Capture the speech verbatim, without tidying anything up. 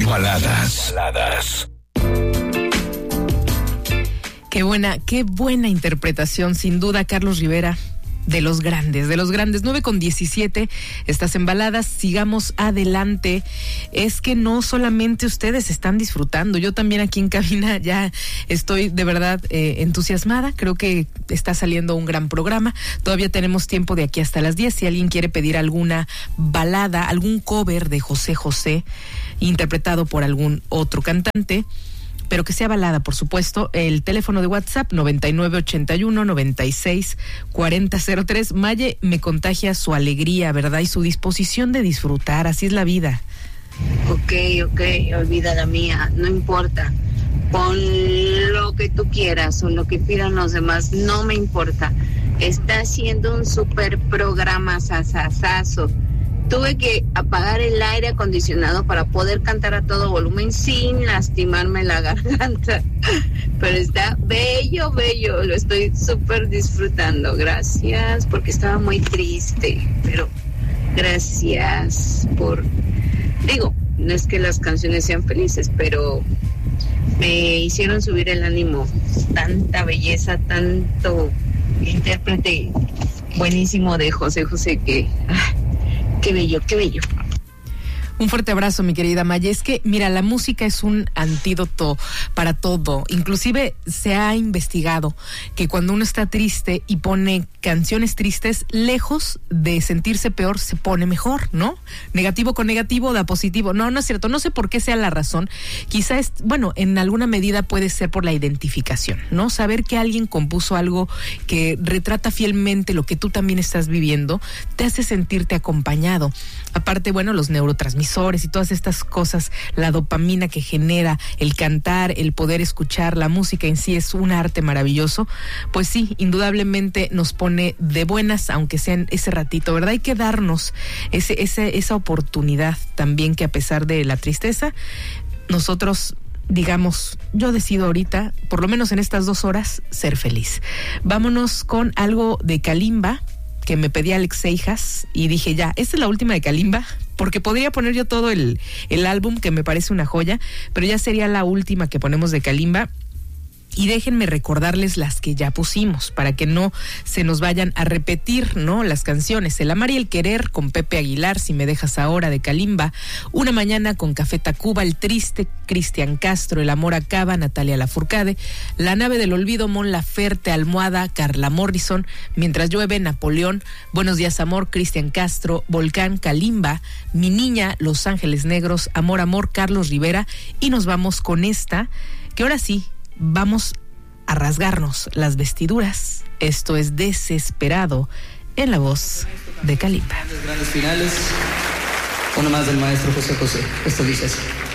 Baladas. Baladas. Qué buena, qué buena interpretación, sin duda, Carlos Rivera. De los grandes, de los grandes. nueve con diecisiete, estás en Baladas, sigamos adelante. Es que no solamente ustedes están disfrutando, yo también aquí en cabina ya estoy de verdad eh, entusiasmada. Creo que está saliendo un gran programa. Todavía tenemos tiempo de aquí hasta las diez. Si alguien quiere pedir alguna balada, algún cover de José José, interpretado por algún otro cantante, pero que sea balada, por supuesto, el teléfono de WhatsApp noventa y nueve ochenta y uno noventa y seis cuarenta cero tres. Maye me contagia su alegría, ¿verdad? Y su disposición de disfrutar, así es la vida. Ok, ok, olvida la mía, no importa. Pon lo que tú quieras o lo que pidan los demás, no me importa. Está haciendo un super programa, sasasazo. Tuve que apagar el aire acondicionado para poder cantar a todo volumen sin lastimarme la garganta. Pero está bello, bello. Lo estoy súper disfrutando. Gracias, porque estaba muy triste. Pero gracias por... Digo, no es que las canciones sean felices, pero me hicieron subir el ánimo. Tanta belleza, tanto intérprete buenísimo de José José que... Ah, qué bello, qué bello. Un fuerte abrazo, mi querida Maya. Es que, mira, la música es un antídoto para todo. Inclusive se ha investigado que cuando uno está triste y pone canciones tristes, lejos de sentirse peor, se pone mejor, ¿no? Negativo con negativo da positivo. No, no es cierto. No sé por qué sea la razón. Quizá es, bueno, en alguna medida puede ser por la identificación, ¿no? Saber que alguien compuso algo que retrata fielmente lo que tú también estás viviendo, te hace sentirte acompañado. Aparte, bueno, los neurotransmisores y todas estas cosas, la dopamina que genera el cantar, el poder escuchar, la música en sí es un arte maravilloso. Pues sí, indudablemente nos pone de buenas, aunque sea en ese ratito, ¿verdad? Hay que darnos ese, ese, esa oportunidad también, que a pesar de la tristeza, nosotros digamos, yo decido ahorita, por lo menos en estas dos horas, ser feliz. Vámonos con algo de Kalimba, que me pedía Alex Seijas, y dije ya, esta es la última de Kalimba, porque podría poner yo todo el, el álbum, que me parece una joya, pero ya sería la última que ponemos de Kalimba. Y déjenme recordarles las que ya pusimos, para que no se nos vayan a repetir, ¿no? Las canciones. El amar y el querer con Pepe Aguilar, Si me dejas ahora, de Kalimba. Una mañana con Café Tacuba, El triste, Cristian Castro. El amor acaba, Natalia Lafourcade. La nave del olvido, Mon Laferte, Almohada, Carla Morrison. Mientras llueve, Napoleón. Buenos días, amor, Cristian Castro. Volcán, Kalimba. Mi niña, Los Ángeles Negros. Amor, amor, Carlos Rivera. Y nos vamos con esta, que ahora sí, vamos a rasgarnos las vestiduras. Esto es Desesperado, en la voz de Kalimba. Grandes finales, uno más del maestro José José. Esto dice así.